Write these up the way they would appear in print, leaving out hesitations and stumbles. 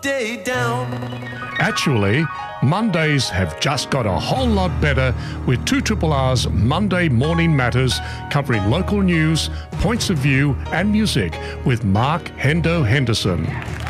day down. Actually, Mondays have just got a whole lot better with 2RR's Monday Morning Matters, covering local news, points of view and music with Mark Hendo Henderson.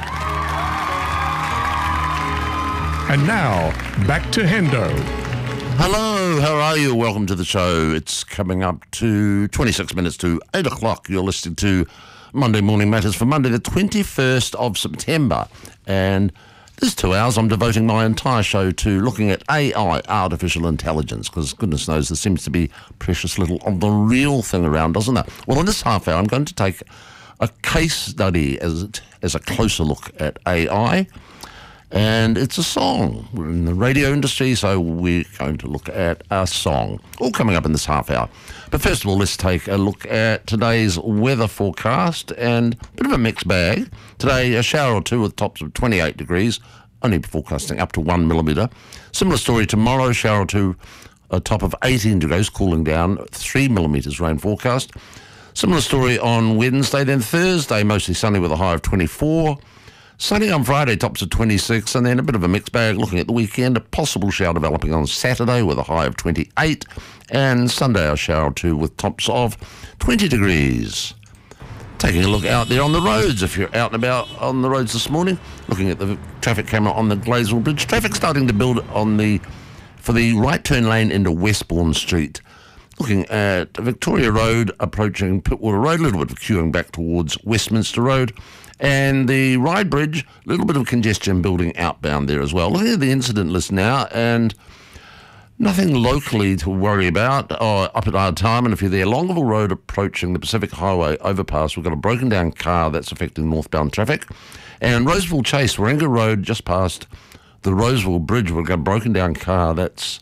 And now, back to Hendo. Hello, how are you? Welcome to the show. It's coming up to 26 minutes to 8 o'clock. You're listening to Monday Morning Matters for Monday the 21st of September. And this 2 hours I'm devoting my entire show to looking at AI, artificial intelligence, because goodness knows there seems to be precious little of the real thing around, doesn't there? Well, in this half hour I'm going to take a case study as a closer look at AI. And it's a song. We're in the radio industry, so we're going to look at a song. All coming up in this half hour. But first of all, let's take a look at today's weather forecast, and a bit of a mixed bag. Today, a shower or two with tops of 28 degrees, only forecasting up to 1 millimetre. Similar story tomorrow, shower or two, a top of 18 degrees, cooling down, 3 millimetres rain forecast. Similar story on Wednesday. Then Thursday, mostly sunny with a high of 24. Sunny on Friday, tops of 26, and then a bit of a mixed bag looking at the weekend. A possible shower developing on Saturday with a high of 28, and Sunday a shower or two with tops of 20 degrees. Taking a look out there on the roads, if you're out and about on the roads this morning, looking at the traffic camera on the Glazewell Bridge. Traffic starting to build for the right turn lane into Westbourne Street. Looking at Victoria Road, approaching Pittwater Road, a little bit of queuing back towards Westminster Road. And the Ryde Bridge, a little bit of congestion building outbound there as well. Looking at the incident list now, and nothing locally to worry about up at our time. And if you're there, Longville Road approaching the Pacific Highway overpass, we've got a broken down car that's affecting northbound traffic. And Roseville Chase, Warringah Road, just past the Roseville Bridge, we've got a broken down car that's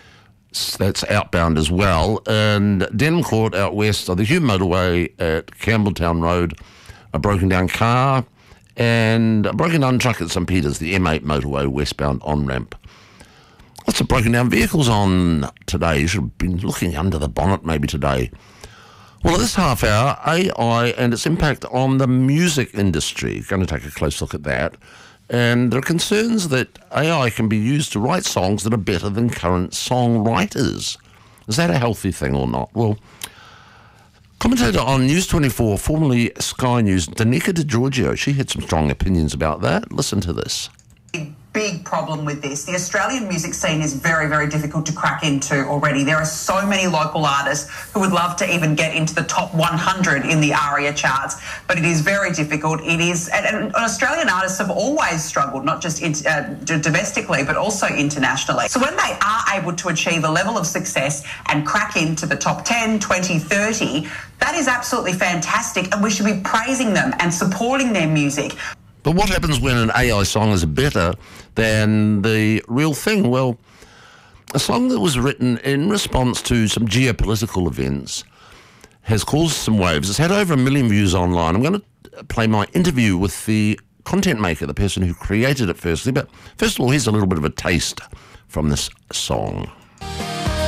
outbound as well. And Denham Court out west of the Hume Motorway at Campbelltown Road, a broken down car, and a broken down truck at St Peters, the M8 motorway westbound on-ramp. Lots of broken down vehicles on today. You should have been looking under the bonnet maybe today. Well, at this half hour, AI and its impact on the music industry. Going to take a close look at that. And there are concerns that AI can be used to write songs that are better than current songwriters. Is that a healthy thing or not? Well, commentator on News 24, formerly Sky News, Danica DiGiorgio, she had some strong opinions about that. Listen to this. Big problem with this. The Australian music scene is very, very difficult to crack into already. There are so many local artists who would love to even get into the top 100 in the ARIA charts, but it is very difficult. It is, and Australian artists have always struggled, not just domestically, but also internationally. So when they are able to achieve a level of success and crack into the top 10, 20, 30, that is absolutely fantastic, and we should be praising them and supporting their music. But what happens when an AI song is better than the real thing? Well, a song that was written in response to some geopolitical events has caused some waves. It's had over 1 million views online. I'm going to play my interview with the content maker, the person who created it firstly. But first of all, here's a little bit of a taste from this song.